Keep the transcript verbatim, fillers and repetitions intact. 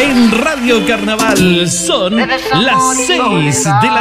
en Radio Carnaval. Son las seis de la